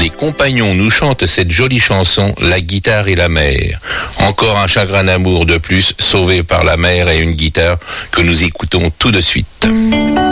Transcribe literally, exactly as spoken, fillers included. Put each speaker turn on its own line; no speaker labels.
les compagnons nous chantent cette jolie chanson, La guitare et la mer. Encore un chagrin d'amour de plus, sauvé par la mer et une guitare que nous écoutons tout de suite.